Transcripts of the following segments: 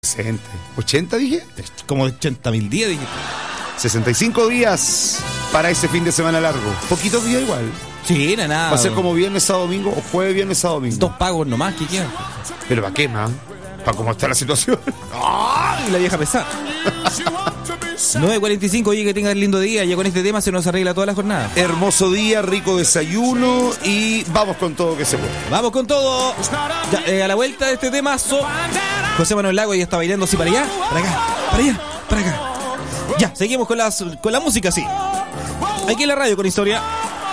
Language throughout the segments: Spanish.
60. ¿80 dije? Como 80.000 días, dije. 65 días para ese fin de semana largo. Poquitos días igual. Sí, nada. Va a ser como viernes a domingo o jueves, viernes a domingo. 2 pagos nomás, ¿qué queda? Pero ¿para qué, man? ¿Para cómo está la situación? ¡Ay, la vieja pesada! 9:45, oye, que tengas lindo día. Ya con este tema se nos arregla toda la jornada. Hermoso día, rico desayuno y vamos con todo que se puede. Vamos con todo. Ya, a la vuelta de este temazo, José Manuel Lago ya está bailando así para allá, para acá, para allá, para acá. Ya, seguimos con la música, sí. Aquí en la radio con historia.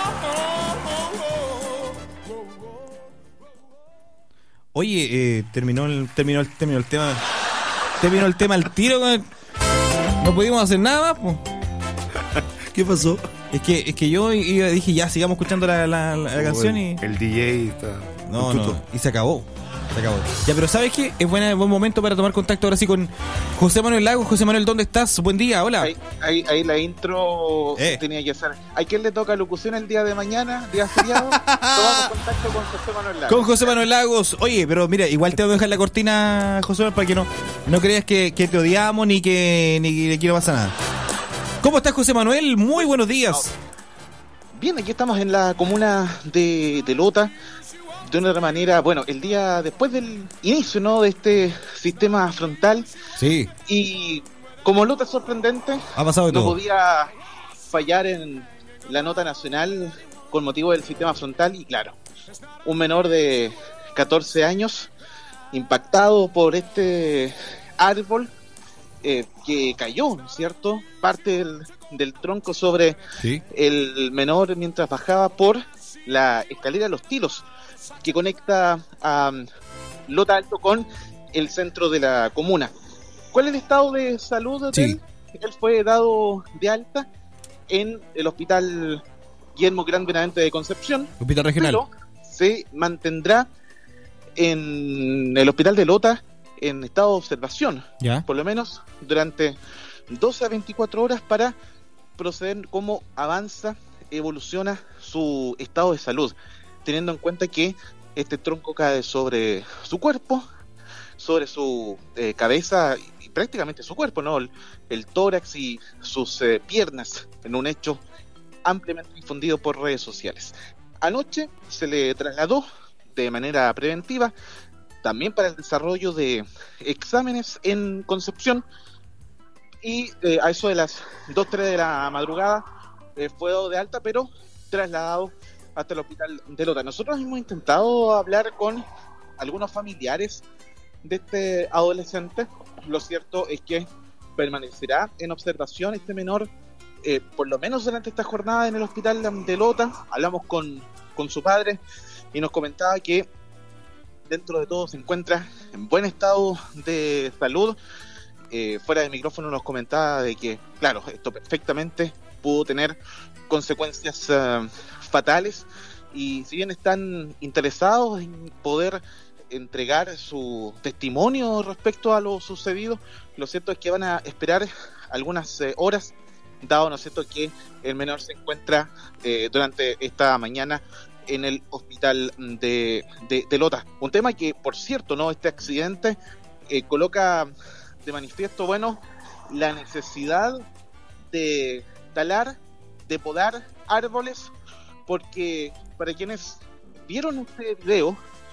Oye, terminó el tema. Terminó el tema al tiro. No pudimos hacer nada más, pues. ¿Qué pasó? Es que yo dije, ya, sigamos escuchando la canción y... El DJ está... No, y se acabó. Ya, pero ¿sabes qué? Es buen momento para tomar contacto ahora sí con José Manuel Lagos. José Manuel, ¿dónde estás? Buen día, hola. Ahí la intro tenía que ser. ¿A quién le toca locución el día de mañana, día feriado? Tomamos contacto con José Manuel Lagos. Con José Manuel Lagos. Oye, pero mira, igual te voy a dejar la cortina, José Manuel, para que no creas que te odiamos ni que aquí no pasa nada. ¿Cómo estás, José Manuel? Muy buenos días. Bien, aquí estamos en la comuna de Lota. De una manera, bueno, el día después del inicio, ¿no?, de este sistema frontal. Sí. Y como Lota es sorprendente, ha pasado de no todo. Podía fallar en la nota nacional con motivo del sistema frontal. Y claro, un menor de 14 años impactado por este árbol que cayó, ¿no es cierto? Parte del tronco sobre el menor mientras bajaba por la escalera Los Tilos, que conecta a Lota Alto con el centro de la comuna. ¿Cuál es el estado de salud de él? Él fue dado de alta en el hospital Guillermo Gran Benavente de Concepción. Hospital regional. Pero se mantendrá en el hospital de Lota en estado de observación, por lo menos durante 12 a 24 horas para proceder cómo avanza, evoluciona su estado de salud, teniendo en cuenta que este tronco cae sobre su cuerpo, sobre su cabeza y prácticamente su cuerpo, ¿no? El tórax y sus piernas, en un hecho ampliamente difundido por redes sociales. Anoche se le trasladó de manera preventiva también para el desarrollo de exámenes en Concepción y a eso de las 2-3 de la madrugada fue dado de alta, pero trasladado hasta el hospital de Lota. Nosotros hemos intentado hablar con algunos familiares de este adolescente. Lo cierto es que permanecerá en observación este menor, por lo menos durante esta jornada en el hospital de Lota. Hablamos con su padre y nos comentaba que dentro de todo se encuentra en buen estado de salud. Fuera de micrófono nos comentaba de que, claro, esto perfectamente pudo tener consecuencias fatales, y si bien están interesados en poder entregar su testimonio respecto a lo sucedido, lo cierto es que van a esperar algunas horas, dado, ¿no es cierto?, que el menor se encuentra durante esta mañana en el hospital de Lota. Un tema que, por cierto, no, este accidente coloca de manifiesto, bueno, la necesidad de talar, de podar árboles, porque para quienes vieron este video,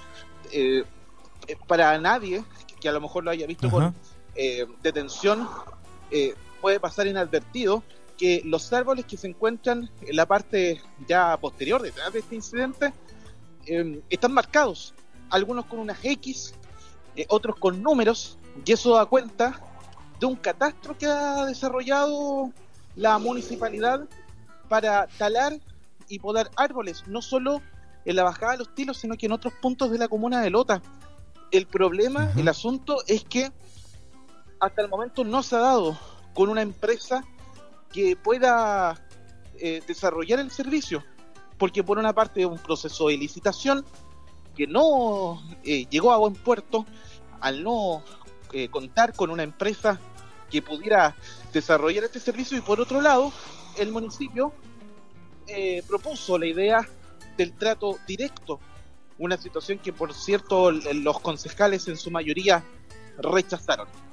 para nadie que a lo mejor lo haya visto con detención, puede pasar inadvertido que los árboles que se encuentran en la parte ya posterior, detrás de este incidente, están marcados, algunos con unas X, otros con números, y eso da cuenta de un catastro que ha desarrollado la municipalidad para talar y podar árboles, no solo en la bajada de Los Tilos, sino que en otros puntos de la comuna de Lota. El problema, el asunto es que hasta el momento no se ha dado con una empresa que pueda desarrollar el servicio, porque por una parte es un proceso de licitación que no llegó a buen puerto al no contar con una empresa que pudiera desarrollar este servicio, y por otro lado el municipio propuso la idea del trato directo, una situación que por cierto los concejales en su mayoría rechazaron.